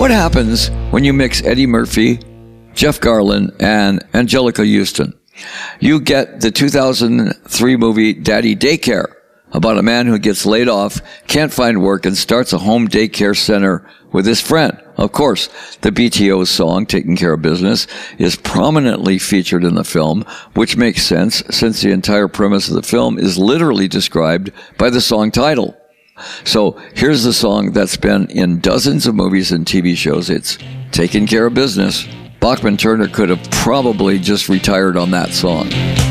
What happens when you mix Eddie Murphy, Jeff Garlin, and Angelica Houston? You get the 2003 movie Daddy Daycare, about a man who gets laid off, can't find work, and starts a home daycare center with his friend. Of course, the BTO song, Taking Care of Business, is prominently featured in the film, which makes sense since the entire premise of the film is literally described by the song title. So here's the song that's been in dozens of movies and TV shows. It's Taking Care of Business. Bachman Turner could have probably just retired on that song.